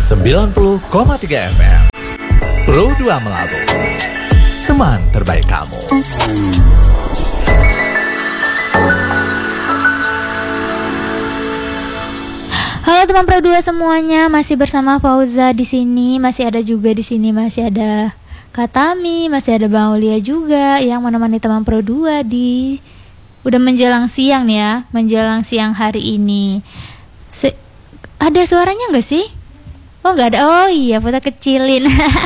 90,3 FM Pro 2 Melabu, teman terbaik kamu. Halo teman Pro 2 semuanya, masih bersama Fauza di sini, masih ada juga di sini, masih ada Katami, masih ada Bang Aulia juga yang menemani teman Pro 2 di udah menjelang siang nih ya, menjelang siang hari ini. Ada suaranya nggak sih? Oh nggak ada. Oh iya, foto kecilin.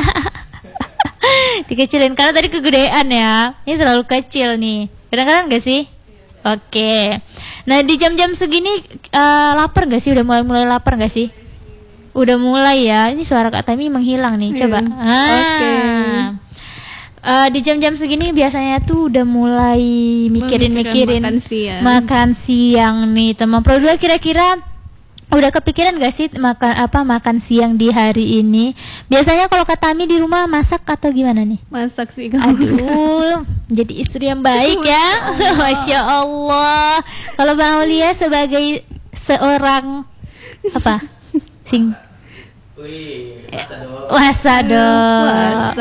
Dikecilin karena tadi kegedean ya. Ini terlalu kecil nih. Kadang-kadang nggak sih? Oke. Nah di jam-jam segini lapar gak sih? Udah mulai lapar gak sih? Udah mulai ya. Ini suara Kak Tami menghilang nih. Coba. Oke. Di jam-jam segini biasanya tuh udah mulai mikirin makan siang nih teman Pro 2. Kira-kira udah kepikiran gak sih makan siang di hari ini? Biasanya kalau Kak Tami di rumah masak atau gimana nih? Masak sih. Aduh, jadi istri yang baik ya. Masya Allah. Kalau Bang Aulia sebagai seorang apa? Masa dong.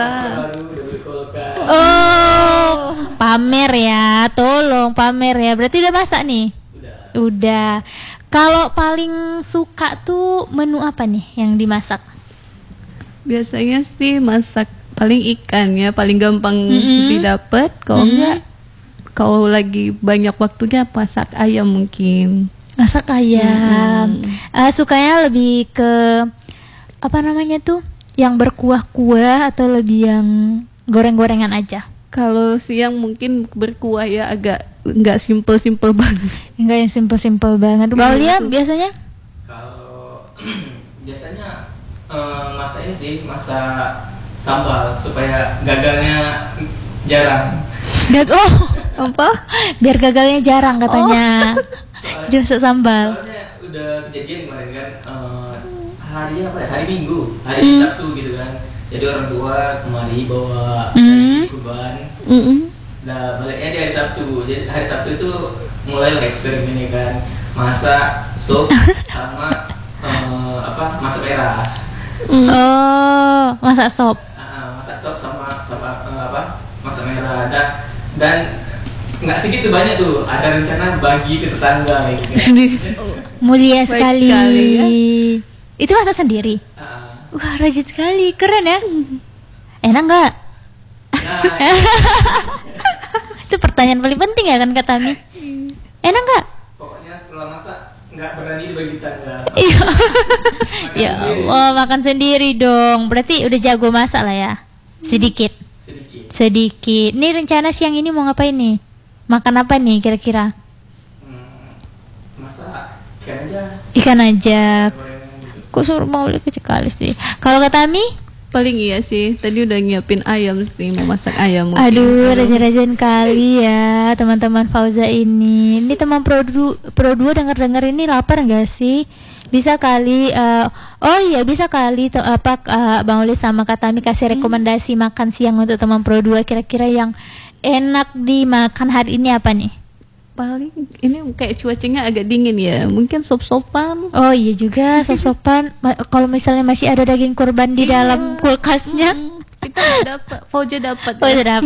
Oh, pamer ya. Tolong pamer ya. Berarti udah masak nih? Udah. Kalau paling suka tuh menu apa nih yang dimasak? Biasanya sih masak paling ikan ya, paling gampang didapat. Kalau enggak, kalau lagi banyak waktunya masak ayam mungkin. Masak ayam. Sukanya lebih ke apa namanya tuh? Yang berkuah-kuah atau lebih yang goreng-gorengan aja? Kalau siang mungkin berkuah ya, agak nggak simple banget. Nggak yang simple banget. Kalau Lia biasanya? Kalau biasanya masak ini sih, masak sambal supaya gagalnya jarang. Apa? Biar gagalnya jarang katanya. Dimasak sambal. Soalnya udah kejadian kemarin kan, hari apa ya? Hari Minggu, hari Sabtu gitu kan. Jadi orang tua kemari bawa kurban. Nah baliknya di hari Sabtu. Jadi hari Sabtu itu mulailah eksperimennya kan, masak sup sama masak merah. Masak sop. Masak sop sama masak merah. Dan nggak segitu banyak tuh. Ada rencana bagi ke tetangga gitu kan. Mulia sekali. Ya. Itu masak sendiri. Wah rajin sekali, keren ya. Enak nggak? Itu pertanyaan paling penting ya kan Kak Tami. Enak nggak? Pokoknya setelah masak nggak berani dibagi tangga. Ya Allah, makan sendiri dong. Berarti udah jago masak lah ya. Sedikit. Ini rencana siang ini mau ngapain nih? Makan apa nih kira-kira? Masak ikan aja. Ikan aja. Kok suruh mau beli kecil sih. Kalau Kak Tami? Paling iya sih. Tadi udah nyiapin ayam sih, mau masak ayam mungkin. Aduh, rajin-rajin kali ya teman-teman Fauza ini. Ini teman Pro 2 denger ini lapar nggak sih? Bisa kali. Bisa kali. Bang Oli sama Kak Tami kasih rekomendasi makan siang untuk teman Pro 2. Kira-kira yang enak dimakan hari ini apa nih? Paling ini kayak cuacanya agak dingin ya, mungkin sop-sopan. Oh iya juga, sop-sopan. Kalau misalnya masih ada daging kurban di dalam kulkasnya, kita dapat. Fauza dapat.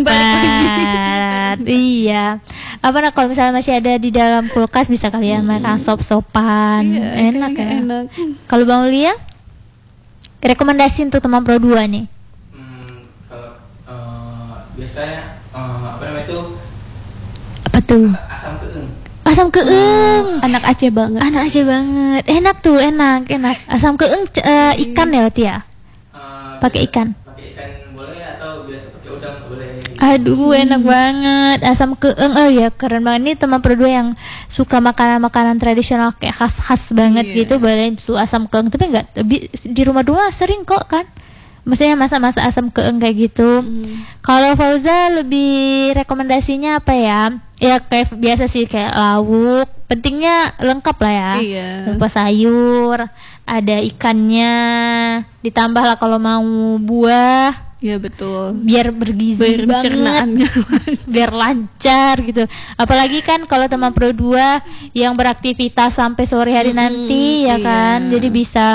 Iya. Kalau misalnya masih ada di dalam kulkas bisa kalian makan sop-sopan. Enak ya. Enak. Kalau Bang Lia, rekomendasi untuk teman Pro 2 nih? Kalau biasanya itu? Apa tuh? Asam keeng. Anak Aceh banget. Enak tuh, enak. Asam keeng ikan ya berarti ya? Pakai ikan. Pakai ikan boleh atau biasa pakai udang boleh. Aduh, enak banget. Asam keeng. Oh ya, keren banget. Ini teman Pro 2 yang suka makanan-makanan tradisional kayak khas-khas banget gitu. Boleh su asam keeng. Tapi enggak di rumah sering kok kan. Maksudnya masak-masak asam keeng kayak gitu. Kalau Fauza lebih rekomendasinya apa ya? Ya kayak biasa sih, kayak lauk. Pentingnya lengkap lah ya. Iya. Lupa sayur, ada ikannya. Ditambah lah kalau mau buah. Ya betul. Biar bergizi banget. Biar lancar gitu. Apalagi kan kalau teman Pro 2 yang beraktivitas sampai sore hari nanti ya kan. Jadi bisa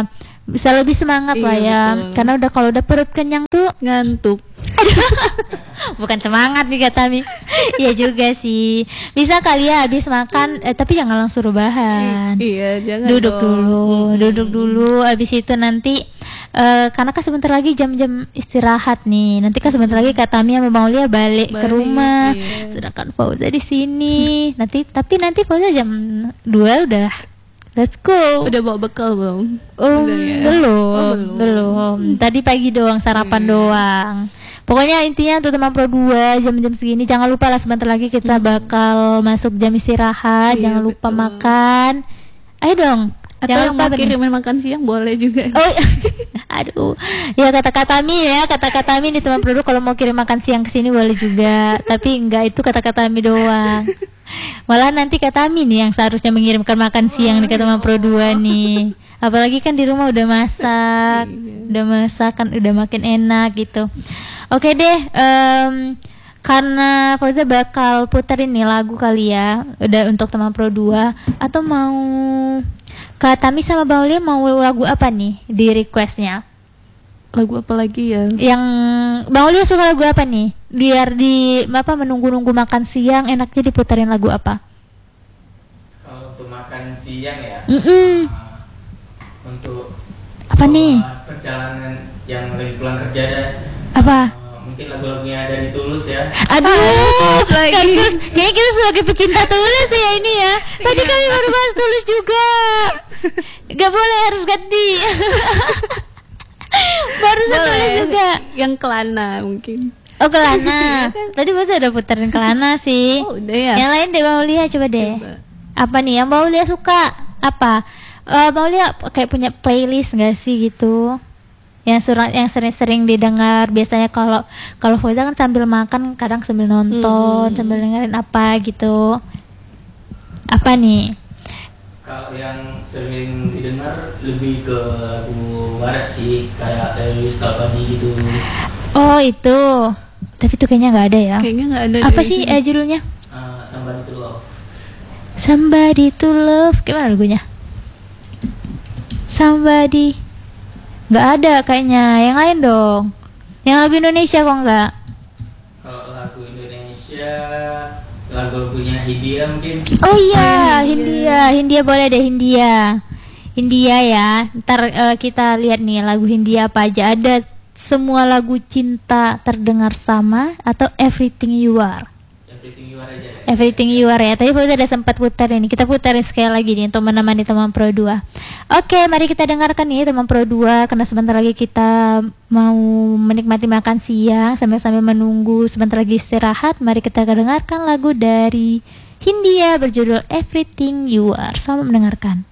bisa lebih semangat Iya, lah ya. betul. Karena kalau udah perut kenyang tuh Ngantuk. bukan semangat nih kata Mi. Iya juga sih. Bisa kali ya habis makan tapi jangan langsung rebahan. Iya, jangan Duduk dong. duduk dulu. Habis itu nanti karena kan sebentar lagi jam-jam istirahat nih. Nanti kan sebentar lagi Kak Tami sama Bang Aulia balik ke Balik, rumah. iya. Sedangkan Fauza di sini. Nanti Fauza jam 2 udah let's go. Udah bawa bekal belum? Oh, Udah ya? belum, belum. Tadi pagi doang sarapan doang. Pokoknya intinya untuk teman Pro 2 jam-jam segini jangan lupa lah sebentar lagi kita bakal masuk jam istirahat. Iya, Jangan lupa betul. makan. Ayo dong. Atau Jangan yang lupa mau kirimin makan siang boleh juga. Oh, aduh. Ya kata-kata Mi ya, kata-kata Mi nih teman produk kalau mau kirim makan siang ke sini boleh juga. Tapi enggak, itu kata-kata Mi doang. Malah nanti kata Mi nih yang seharusnya mengirimkan makan siang nih ke teman Pro 2 nih. Apalagi kan di rumah udah masak, kan udah makin enak gitu. Oke deh, karena Fauza bakal puterin nih lagu kali ya, udah untuk teman Pro 2 atau mau Kak Tami sama Bang Aulia mau lagu apa nih di requestnya? Lagu apa lagi ya? Yang Bang Aulia suka lagu apa nih? Biar di menunggu-nunggu makan siang enaknya diputerin lagu apa? Kalau untuk makan siang ya. Untuk Apa nih? perjalanan yang lagi pulang kerja dan Apa? mungkin lagu-lagunya dari Tulus ya. Aduh, kan Tulus. Kayaknya kita sebagai pecinta Tulus ya ini ya. Tadi kami baru bahas Tulus juga. Gak boleh, harus ganti. Baru Tulus juga. Yang Kelana mungkin. Oh, Kelana. Tadi Bang udah puterin Kelana sih. Oh, udah ya. Yang lain deh Bang Aulia, coba deh. Coba. Apa nih yang Bang Aulia suka? Apa? Bang Aulia kayak punya playlist gak sih gitu? Yang sering-sering didengar biasanya kalau Fauza kan sambil makan, kadang sambil nonton, sambil dengerin apa gitu. Apa nih? Kalau yang sering didengar lebih ke lagu barat sih, kayak Lilis Kalpani gitu. Oh, itu. Tapi itu kayaknya nggak ada ya. Kayaknya nggak ada. Apa deh. sih judulnya? Somebody to Love. Somebody to Love. Gimana lagunya? Somebody. Nggak ada kayaknya. Yang lain dong. Yang lagu Indonesia kok nggak? Kalau lagu Indonesia, lagu-lagunya Hindia mungkin. Oh iya, Hindia boleh deh Hindia ya. Ntar kita lihat nih lagu Hindia apa aja. Ada semua lagu cinta terdengar sama atau Everything You Are. Everything You Are aja. Everything You Are ya. Tadi udah sempat putar ini. Kita putarin sekali lagi nih untuk menemani teman Pro 2. Oke, mari kita dengarkan nih teman Pro 2 karena sebentar lagi kita mau menikmati makan siang sambil menunggu sebentar lagi istirahat. Mari kita dengarkan lagu dari Hindia berjudul Everything You Are. Selamat mendengarkan.